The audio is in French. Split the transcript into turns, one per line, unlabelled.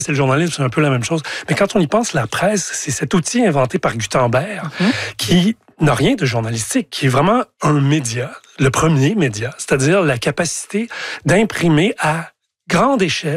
C'est le journalisme, c'est un peu la même chose. Mais quand on y pense, la presse, c'est cet outil inventé par Gutenberg qui n'a rien de journalistique, qui est vraiment un média, le premier média, c'est-à-dire la capacité d'imprimer à grande échelle